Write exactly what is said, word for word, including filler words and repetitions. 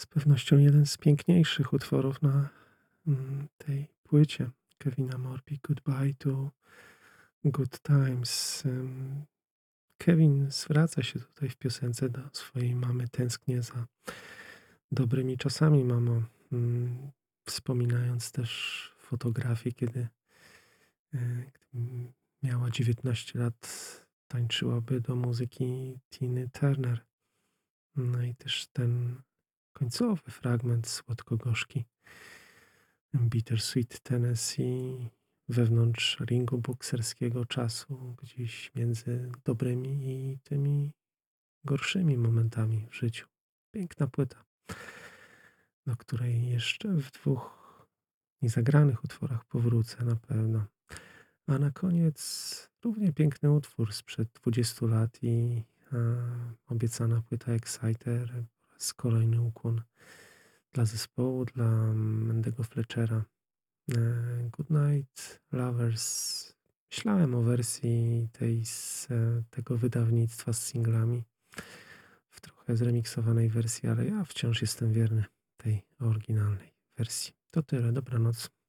Z pewnością jeden z piękniejszych utworów na, mm, tej płycie Kevina Morby „Goodbye to Good Times”. Ym, Kevin zwraca się tutaj w piosence do swojej mamy, tęsknię za dobrymi czasami, mamo, mm, wspominając też fotografię, kiedy, y, gdy miała dziewiętnaście lat, tańczyłaby do muzyki Tiny Turner. No i też ten końcowy fragment słodko-gorzki „Bittersweet Tennessee” wewnątrz ringu bokserskiego czasu, gdzieś między dobrymi i tymi gorszymi momentami w życiu. Piękna płyta, do której jeszcze w dwóch niezagranych utworach powrócę na pewno. A na koniec równie piękny utwór sprzed dwudziestu lat i, e, obiecana płyta „Exciter”. Po raz kolejny ukłon dla zespołu, dla Mandy'ego Fletchera. E, „Goodnight Lovers”. Myślałem o wersji tej z tego wydawnictwa z singlami w trochę zremiksowanej wersji, ale ja wciąż jestem wierny tej oryginalnej wersji. To tyle, dobranoc.